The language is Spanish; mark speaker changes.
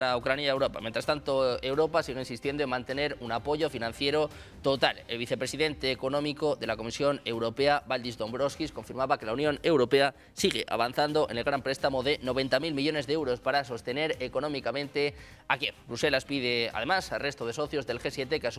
Speaker 1: a Ucrania y a Europa. Mientras tanto, Europa sigue insistiendo en mantener un apoyo financiero total. El vicepresidente económico de la Comisión Europea, Valdis Dombrovskis, confirmaba que la Unión Europea sigue avanzando en el gran préstamo de 90.000 millones de euros para sostener económicamente a Kiev. Bruselas pide además al resto de socios del G7 que